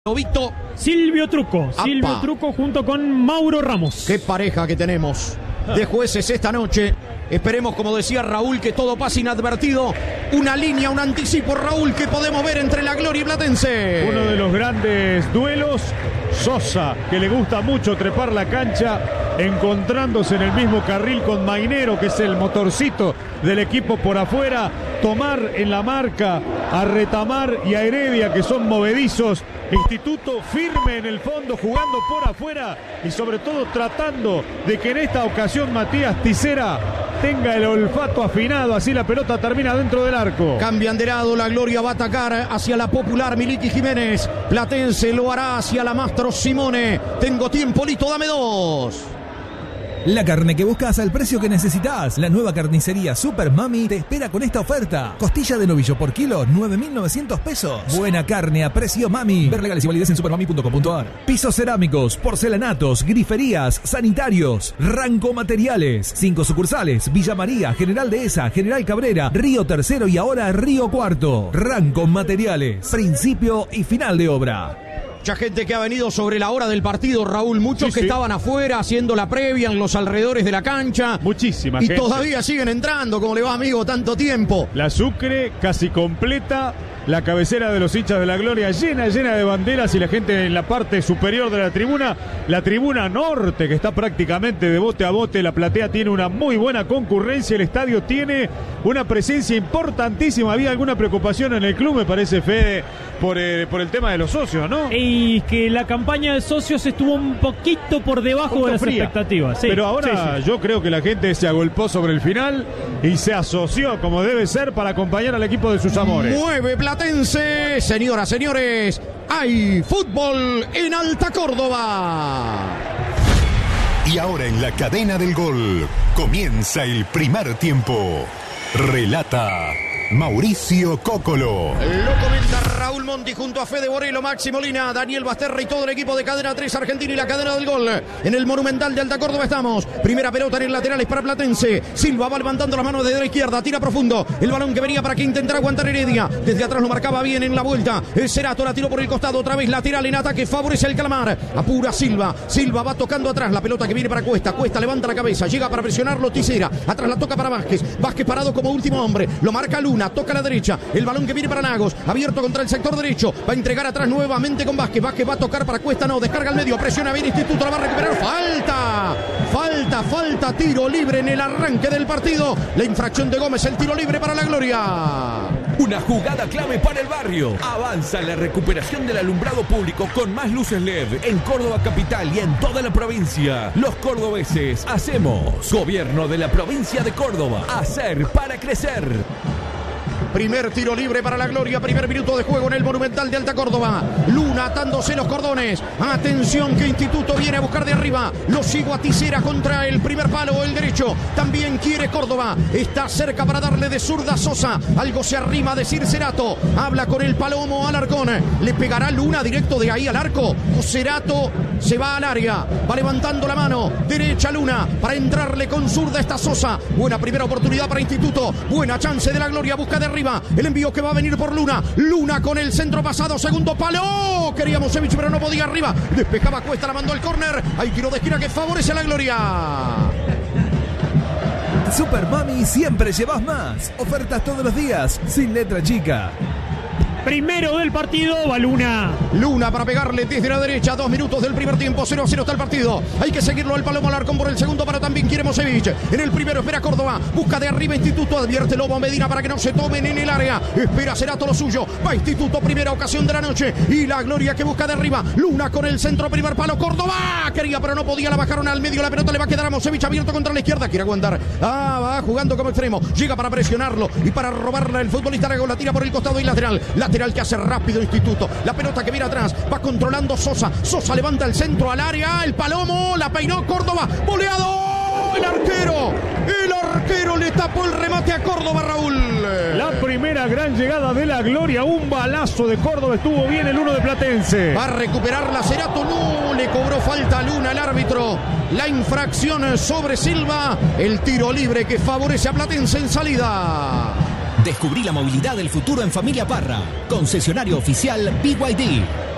Novito. Silvio Truco. ¡Apa! Silvio Truco junto con Mauro Ramos. Qué pareja que tenemos de jueces esta noche. Esperemos, como decía Raúl, que todo pase inadvertido. Una línea, un anticipo, Raúl, que podemos ver entre la Gloria y Platense. Uno de los grandes duelos. Sosa, que le gusta mucho trepar la cancha, encontrándose en el mismo carril con Mainero, que es el motorcito del equipo por afuera. Tomar en la marca a Retamar y a Heredia, que son movedizos. Instituto firme en el fondo, jugando por afuera y sobre todo tratando de que en esta ocasión Matías Tisera tenga el olfato afinado, así la pelota termina dentro del arco. Cambian de lado, la Gloria va a atacar hacia la Popular Miliki Jiménez. Platense lo hará hacia la Mastro Simone. Tengo tiempo, listo, dame dos. La carne que buscas al precio que necesitas. La nueva carnicería Super Mami te espera con esta oferta. Costilla de novillo por kilo, 9.900 pesos. Buena carne a precio Mami. Ver legales y validez en supermami.com.ar. Pisos cerámicos, porcelanatos, griferías, sanitarios. Ranco Materiales. 5 sucursales. Villa María, General Dehesa, General Cabrera, Río Tercero y ahora Río Cuarto. Ranco Materiales. Principio y final de obra. Mucha gente que ha venido sobre la hora del partido, Raúl. Muchos que estaban afuera haciendo la previa en los alrededores de la cancha. Muchísima y gente. Y todavía siguen entrando. ¿Cómo le va, amigo? Tanto tiempo. La Sucre casi completa. La cabecera de los hinchas de la Gloria llena de banderas y la gente en la parte superior de la tribuna norte, que está prácticamente de bote a bote. La platea tiene una muy buena concurrencia, el estadio tiene una presencia importantísima. Había alguna preocupación en el club, me parece, Fede, por el tema de los socios, ¿no? Y que la campaña de socios estuvo un poquito por debajo de las expectativas. Sí, pero ahora yo creo que la gente se agolpó sobre el final y se asoció como debe ser para acompañar al equipo de sus amores. Mueve Platense, señoras, señores, hay fútbol en Alta Córdoba. Y ahora en la cadena del gol comienza el primer tiempo. Relata Mauricio Cócolo. Lo comenta Raúl Monti junto a Fede Borelo, Maxi Molina, Daniel Basterra y todo el equipo de Cadena 3 Argentina y la cadena del gol. En el Monumental de Alta Córdoba estamos. Primera pelota en el laterales para Platense. Silva va levantando las manos desde la izquierda, tira profundo. El balón que venía para que intentara aguantar Heredia. Desde atrás lo marcaba bien en la vuelta. El Cerato la tiró por el costado, otra vez lateral en ataque, favorece al Calamar. Apura Silva. Silva va tocando atrás. La pelota que viene para Cuesta. Cuesta levanta la cabeza, llega para presionarlo Tisera. Atrás la toca para Vázquez. Vázquez parado como último hombre. Lo marca Luna. Toca a la derecha, el balón que viene para Nagos, abierto contra el sector derecho, va a entregar atrás nuevamente con Vázquez, Vázquez va a tocar para Cuesta, no, descarga al medio, presiona bien Instituto, la va a recuperar, falta, tiro libre en el arranque del partido, la infracción de Gómez, el tiro libre para la Gloria. Una jugada clave para el barrio. Avanza la recuperación del alumbrado público con más luces LED en Córdoba capital y en toda la provincia. Los cordobeses hacemos. Gobierno de la provincia de Córdoba. Hacer para crecer. Primer tiro libre para la Gloria, primer minuto de juego en el Monumental de Alta Córdoba. Luna atándose los cordones. Atención que Instituto viene a buscar de arriba. Lo sigo a Tisera contra el primer palo, el derecho. También quiere Córdoba. Está cerca para darle de zurda Sosa. Algo se arrima a decir Cerato. Habla con el Palomo Alarcón. Le pegará Luna directo de ahí al arco. O Cerato se va al área. Va levantando la mano. Derecha Luna para entrarle con zurda esta Sosa. Buena primera oportunidad para Instituto. Buena chance de la Gloria. Busca de arriba. El envío que va a venir por Luna. Luna con el centro pasado. Segundo palo. Quería Mosevich, pero no podía arriba. Despejaba Cuesta, la mandó al córner. Hay tiro de esquina que favorece a la Gloria. Super Mami, siempre llevas más. Ofertas todos los días, sin letra chica. Primero del partido, va Luna. Luna para pegarle desde la derecha. 2 minutos del primer tiempo. 0-0 está el partido. Hay que seguirlo al Palomo Alarcón por el segundo, pero también quiere Mosevich. En el primero espera Córdoba. Busca de arriba Instituto. Advierte Lobo Medina para que no se tomen en el área. Espera Cerato lo suyo. Va Instituto, primera ocasión de la noche. Y la Gloria que busca de arriba. Luna con el centro, primer palo. Córdoba. Quería, pero no podía. La bajaron al medio. La pelota le va a quedar a Mosevich abierto contra la izquierda. Quiere aguantar. Va jugando como extremo. Llega para presionarlo y para robarla el futbolista Arago. La tira por el costado y lateral. Lateral que hace rápido Instituto. La pelota que viene atrás. Va controlando Sosa. Sosa levanta el centro al área. El Palomo. La peinó Córdoba. ¡Voleado! El arquero le tapó el remate a Córdoba, Raúl. La primera gran llegada de la Gloria. Un balazo de Córdoba. Estuvo bien el uno de Platense. Va a recuperar la Cerato. No le cobró falta a Luna el árbitro. La infracción sobre Silva. El tiro libre que favorece a Platense en salida. Descubrí la movilidad del futuro en Familia Parra. Concesionario oficial BYD.